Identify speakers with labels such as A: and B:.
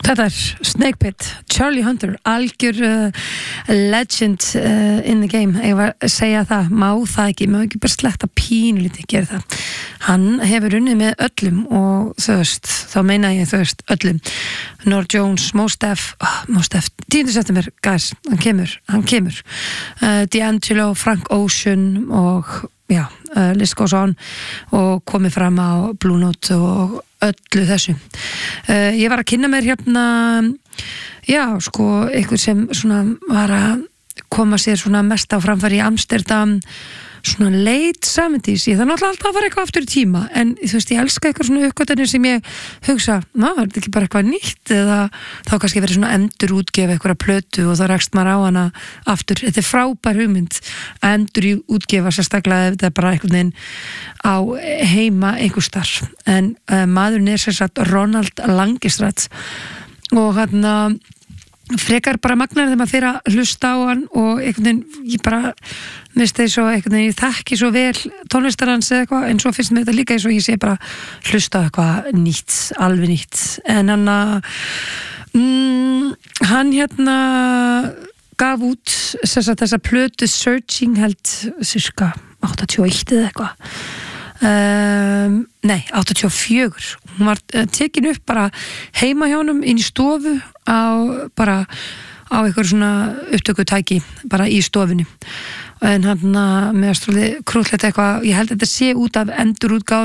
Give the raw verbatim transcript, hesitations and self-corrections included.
A: Þetta er Snake Pit, Charlie Hunter, algjör uh, legend uh, in the game. Ég var að segja það, má það ekki, má ekki bara sletta pínulítið, gera það. Hann hefur unnið með öllum og þú veist, þá meina ég þú veist, öllum. North Jones, Mos Def, oh, Mos Def, tíunda september, guys, hann kemur, hann kemur. Uh, D'Angelo, Frank Ocean og já, uh, list goes on og komið fram á Blue Note og öllu þessu. Uh, ég var að kynna mér hérna, já, sko, eitthvað sem svona var að koma sér svona mest á framfæri í Amsterdam, svona late seventies, ég það náttúrulega alltaf að fara eitthvað aftur í tíma, en þú veist, ég elska eitthvað svona uppgötanir sem ég hugsa, ná, er þetta ekki bara eitthvað nýtt, eða þá kannski verið svona endur útgefa eitthvað plötu og þá rakst maður á hana aftur. Þetta er frábær hugmynd að endur útgefa, sérstaklega ef þetta er bara einhvern veginn á heima einhvers starf, en uh, maðurinn er sem sagt Ronald Langestrath og hann að frekar bara magnar þegar maður fyrir að hlusta á hann og einhvern veginn, ég bara minnst þeir svo einhvern veginn, ég þekki svo vel tónlistarans eða eitthvað, en svo finnst mér þetta líka eins og ég sé bara hlusta á eitthvað nýtt, alveg nýtt, en hann að mm, hann hérna gaf út þessa plötu Searching held cirka áttatíu og eitt eða eitthvað um, nei, áttatíu og fjögur, hún var uh, tekin upp bara heima hjá honum inn í stofu á bara á eitthvað svona upptökutæki bara í stofunni, en hann með aðstróði krúllett eitthvað, ég held að þetta sé út af endurútgáfu